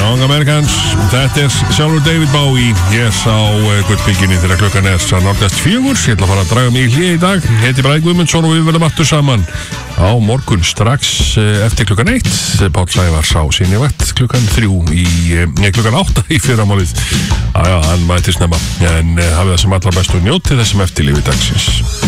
Young Americans. Þetta sjálfur David Bowie. Ég sá gullbygginni þegar klukkan að nálgast 4. Ég ætla að fara að draga mig í hlé í dag. Heiti Bragi Guðmundsson og við verðum aftur saman á morgun strax eftir klukkan 1. Páll Sævar sá sinni vakt klukkan 8 í fyrramálið. Hann mæti snemma. En hafið það sem allra best og njóti þessum eftirlífi dagsins.